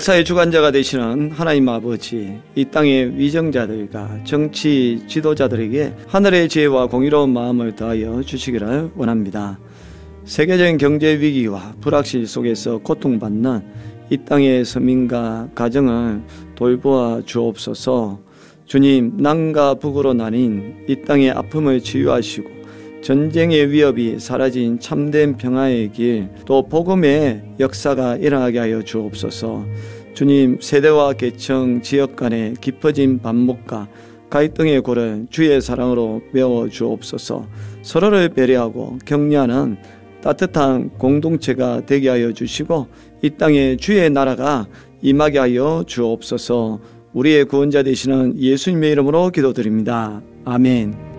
역사의 주관자가 되시는 하나님 아버지, 이 땅의 위정자들과 정치 지도자들에게 하늘의 지혜와 공의로운 마음을 더하여 주시기를 원합니다. 세계적인 경제 위기와 불확실 속에서 고통받는 이 땅의 서민과 가정을 돌보아 주옵소서. 주님, 남과 북으로 나뉜 이 땅의 아픔을 치유하시고 전쟁의 위협이 사라진 참된 평화의 길, 또 복음의 역사가 일어나게 하여 주옵소서. 주님, 세대와 계층, 지역 간의 깊어진 반목과 갈등의 골을 주의 사랑으로 메워 주옵소서. 서로를 배려하고 격려하는 따뜻한 공동체가 되게 하여 주시고 이 땅에 주의 나라가 임하게 하여 주옵소서. 우리의 구원자 되시는 예수님의 이름으로 기도드립니다. 아멘.